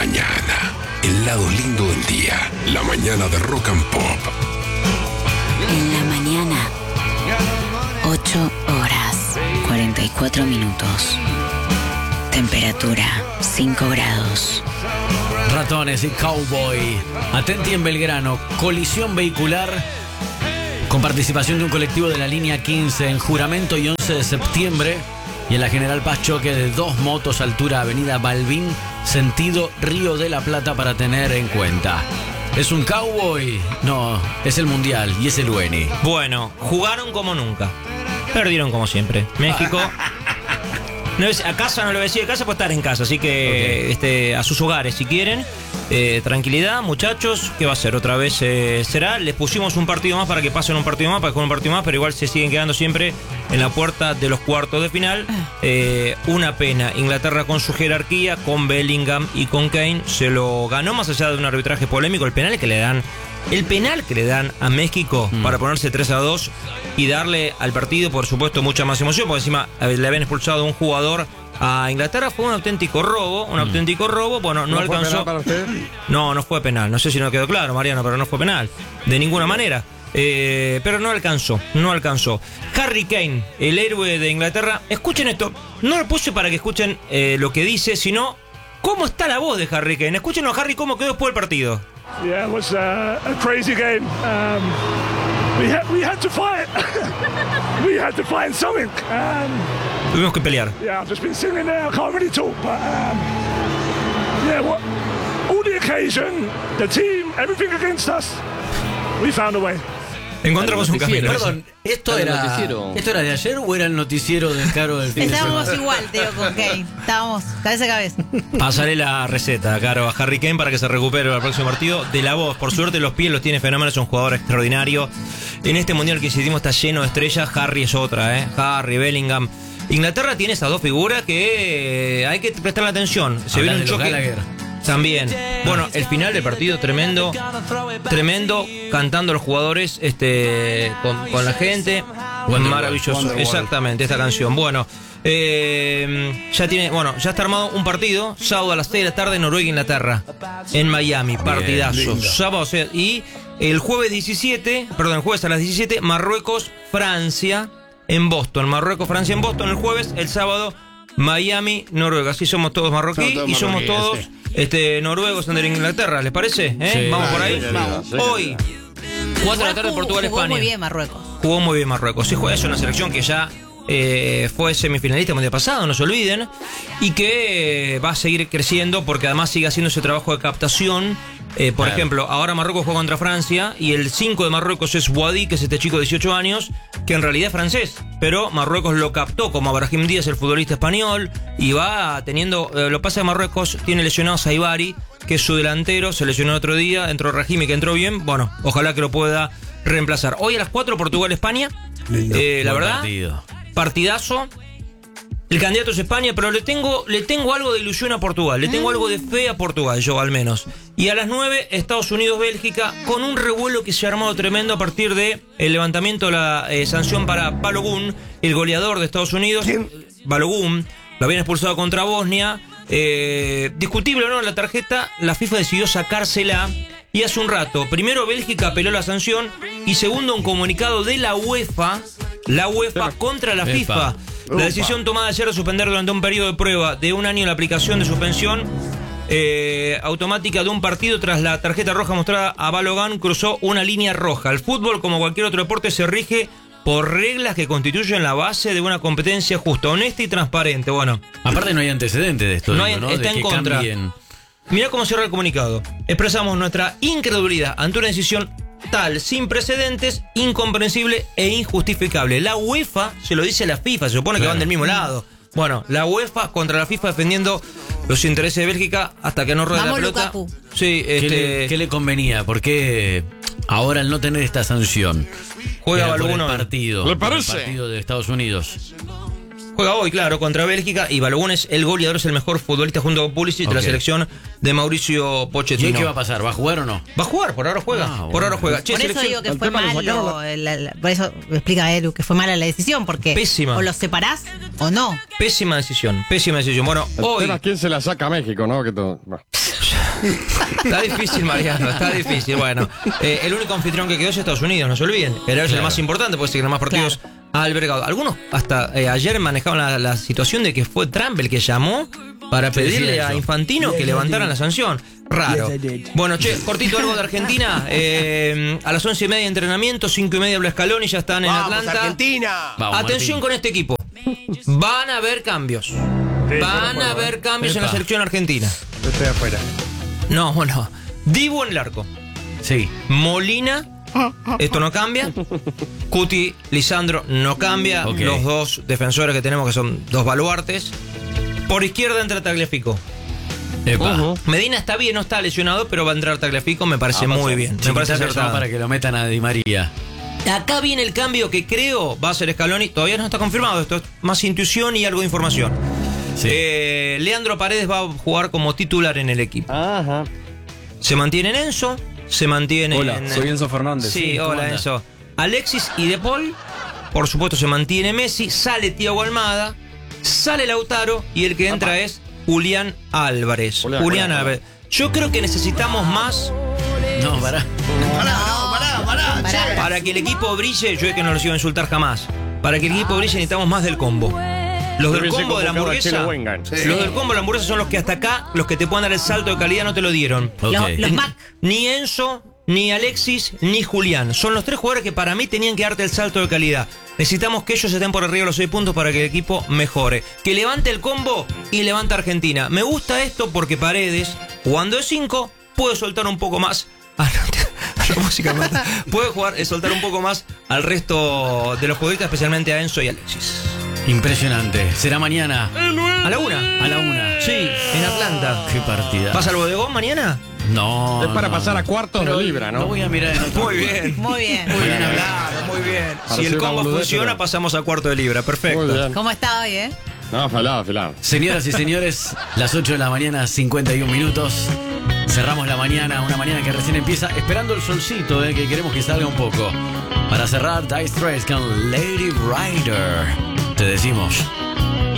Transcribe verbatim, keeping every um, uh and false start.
mañana. El lado lindo del día. La mañana de Rock and Pop. En la mañana, ocho horas, cuarenta y cuatro minutos. Temperatura, cinco grados. Ratones y Cowboy. Atenti en Belgrano. Colisión vehicular con participación de un colectivo de la línea quince en Juramento y once de septiembre. Y en la General Paz, choque de dos motos altura Avenida Balbín, sentido Río de la Plata, para tener en cuenta. ¿Es un cowboy? No, es el Mundial y es el U N I. Bueno, jugaron como nunca. Perdieron como siempre. México. No es, a casa no lo voy a decir de casa, puede estar en casa. Así que okay. este, a sus hogares si quieren. Eh, tranquilidad, muchachos. ¿Qué va a ser? Otra vez eh, será. Les pusimos un partido más para que pasen un partido más, para que jueguen un partido más, pero igual se siguen quedando siempre en la puerta de los cuartos de final. Eh, una pena. Inglaterra con su jerarquía, con Bellingham y con Kane, se lo ganó más allá de un arbitraje polémico. El penal que le dan, el penal que le dan a México mm. para ponerse tres a dos y darle al partido, por supuesto, mucha más emoción, porque encima le habían expulsado a un jugador a Inglaterra. Fue un auténtico robo, un mm. auténtico robo. Bueno, no, ¿No alcanzó. ¿Fue penal para usted? No, no fue penal. No sé si no quedó claro, Mariano, pero no fue penal. De ninguna manera. Eh, pero no alcanzó, no alcanzó. Harry Kane, el héroe de Inglaterra. Escuchen esto. No lo puse para que escuchen eh, lo que dice, sino cómo está la voz de Harry Kane. Escúchenlo a Harry cómo quedó después del partido. Yeah, it was uh, a crazy game. Um, we, had, we had to fight. We had to find something. Um, Tuvimos que pelear. Yeah, I've just been sitting there. I can't really talk, but um, yeah, what, all the occasion, the team, everything against us, we found a way. Encontramos un camino. Perdón, ¿esto era, ¿esto era de ayer o era el noticiero de Caro del fin de semana? Estábamos igual, Teo, con Kane. Estábamos cabeza a cabeza. Pasaré la receta, Caro, a Harry Kane para que se recupere para el próximo partido. De la voz, por suerte los pies los tiene fenómenos, es un jugador extraordinario. En este mundial que insistimos está lleno de estrellas. Harry es otra, ¿eh? Harry, Bellingham. Inglaterra tiene esas dos figuras que hay que prestarle atención. Se viene un choque. También. Bueno, el final del partido tremendo, tremendo, cantando los jugadores este, con, con la gente. Wonder Maravilloso, Wonder exactamente, esta canción. Bueno, eh, ya tiene, bueno, ya está armado un partido, sábado a las seis de la tarde, Noruega e Inglaterra, en Miami, partidazo. Sábado, o sea, y el jueves diecisiete, perdón, el jueves a las diecisiete, Marruecos, Francia, en Boston. Marruecos, Francia en Boston el jueves, el sábado, Miami, Noruega. Así somos todos marroquí somos todos y somos todos sí. este, noruegos en Inglaterra. ¿Les parece? ¿Eh? Sí, Vamos por ahí. Sí, sí, sí. Hoy, cuatro de la tarde, Portugal, España. Jugó muy bien Marruecos. Jugó muy bien Marruecos. Sí, es una selección que ya eh, fue semifinalista el mundial pasado, no se olviden. Y que va a seguir creciendo porque además sigue haciendo ese trabajo de captación. Eh, por claro. ejemplo, ahora Marruecos juega contra Francia y el cinco de Marruecos es Wadi, que es este chico de dieciocho años, que en realidad es francés, pero Marruecos lo captó como a Brahim Díaz, el futbolista español, y va teniendo, eh, lo pasa de Marruecos, tiene lesionado a Saibari, que es su delantero, se lesionó el otro día, entró Rahimi, que entró bien, bueno, ojalá que lo pueda reemplazar. Hoy a las cuatro, Portugal-España, eh, la verdad, partido. partidazo. El candidato es España, pero le tengo, le tengo algo de ilusión a Portugal, le tengo algo de fe a Portugal, yo al menos. Y a las nueve, Estados Unidos-Bélgica, con un revuelo que se ha armado tremendo a partir de el levantamiento de la eh, sanción para Balogun, el goleador de Estados Unidos. ¿Quién? Balogun, lo habían expulsado contra Bosnia. Eh, discutible o no la tarjeta, la FIFA decidió sacársela. Y hace un rato, primero Bélgica apeló la sanción y segundo un comunicado de la UEFA, la UEFA contra la FIFA. La decisión tomada ayer de suspender durante un periodo de prueba de un año la aplicación de suspensión eh, automática de un partido tras la tarjeta roja mostrada a Balogun cruzó una línea roja. El fútbol, como cualquier otro deporte, se rige por reglas que constituyen la base de una competencia justa, honesta y transparente. Bueno, aparte no hay antecedentes de esto. No hay, digo, ¿no? Está de en contra. Cambien. Mirá cómo cierra el comunicado. Expresamos nuestra incredulidad ante una decisión tal, sin precedentes, incomprensible e injustificable. La UEFA se lo dice a la FIFA, se supone claro. que van del mismo lado. Bueno, la UEFA contra la FIFA defendiendo los intereses de Bélgica hasta que no ruede la pelota. Lukaku. Sí, este... ¿Qué, le, ¿Qué le convenía? ¿Por qué ahora al no tener esta sanción juega Balogun el partido, ¿Le parece? el partido de Estados Unidos? Juega hoy, claro, contra Bélgica y Balogun es el goleador, es el mejor futbolista junto con Pulisic okay. de la selección de Mauricio Pochettino. ¿Y qué va a pasar? ¿Va a jugar o no? Va a jugar, por ahora juega. Ah, por bueno. ahora juega. Che, por eso digo que fue malo, la, la, por eso explica Edu que fue mala la decisión, porque pésima. O los separás o no. Pésima decisión, pésima decisión. Bueno, el hoy... tema es quién se la saca a México, ¿no? Que todo... bueno. Está difícil, Mariano, está difícil. Bueno, eh, el único anfitrión que quedó es Estados Unidos, no se olviden. Pero es Claro. el más importante, porque tiene más partidos ha albergado. Algunos hasta eh, ayer manejaban la, la situación de que fue Trump el que llamó para Sí, pedirle decía a eso. Infantino que levantaran la sanción. Raro. Bueno, che, cortito algo de Argentina. Eh, a las once y media entrenamiento, cinco y media habla Scaloni, ya están en ¡Vamos, Atlanta. Argentina! Vamos, Atención Martín. con este equipo. Van a haber cambios. Van a haber cambios en la Epa. selección argentina. Yo estoy afuera. No, bueno. Dibu en el arco. Sí. Molina, esto no cambia. Cuti, Lisandro, no cambia. Ok. Los dos defensores que tenemos que son dos baluartes. Por izquierda entra Tagliafico. Epa. Medina está bien, no está lesionado, pero va a entrar Tagliafico, me parece muy bien. Me parece Chiquitapia llama acertado. para que lo metan a Di María. Acá viene el cambio que creo va a ser Scaloni. Todavía no está confirmado, esto es más intuición y algo de información. Sí. Eh, Leandro Paredes va a jugar como titular en el equipo. Ajá. Se mantiene en Enzo, se mantiene Hola, en... soy Enzo Fernández. Sí, ¿cómo hola anda? Enzo. Alexis y De Paul, por supuesto se mantiene Messi, sale Thiago Almada, sale Lautaro y el que entra es Julián Álvarez. Julián, Julián Julián. Álvarez. Yo creo que necesitamos más No, pará. Pará, no, pará, pará, che. para que el equipo brille. Yo es que no los iba a insultar jamás. Para que el equipo brille necesitamos más del combo. Los del Hubiese combo de la convocado a Chelo hamburguesa. Wengan. Sí. Los del combo de la hamburguesa son los que hasta acá, los que te puedan dar el salto de calidad, no te lo dieron. Ok. Los, los Mac. Ni Enzo, ni Alexis, ni Julián. Son los tres jugadores que para mí tenían que darte el salto de calidad. Necesitamos que ellos estén por arriba de los seis puntos para que el equipo mejore. Que levante el combo y levante a Argentina. Me gusta esto porque Paredes, jugando de cinco, puede soltar un poco más. Ah, no, la música mata. Puede jugar, eh, soltar un poco más al resto de los futbolistas, especialmente a Enzo y Alexis. Impresionante. Será mañana ¿A la una? a la una. Sí, en Atlanta. Qué partida. ¿Pasa el bodegón mañana? No. Es para no. pasar a cuartos Pero de libra, ¿no? Lo voy a mirar en otro. Muy bien. Muy bien. Muy bien hablado, muy bien. Para Si el hacer una combo boludez, funciona, pero- pasamos a cuarto de libra. Perfecto. Muy bien. ¿Cómo está hoy, eh? No, afilado, afilado. Señoras y señores, las ocho de la mañana, cincuenta y un minutos. Cerramos la mañana, una mañana que recién empieza, esperando el solcito, eh, que queremos que salga un poco. Para cerrar, Dire Straits con Lady Rider. Te decimos.